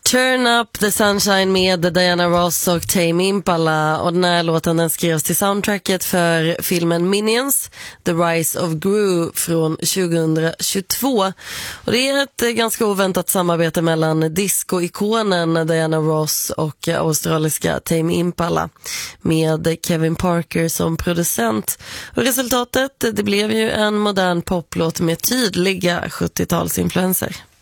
Turn Up The Sunshine med Diana Ross och Tame Impala, och den här låten den skrevs till soundtracket för filmen Minions, The Rise of Gru från 2022. Och det är ett ganska oväntat samarbete mellan disco-ikonen Diana Ross och australiska Tame Impala med Kevin Parker som producent. Och resultatet, det blev ju en modern poplåt med tydliga 70-talsinfluenser.